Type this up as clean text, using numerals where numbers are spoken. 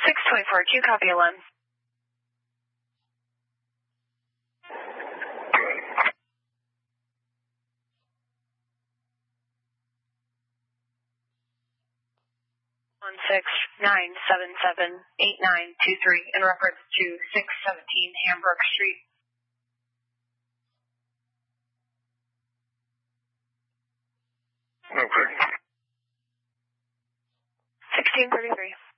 624, Q copy alarm. On 69778923 in reference to 617 Hambrook Street. Okay. 1633.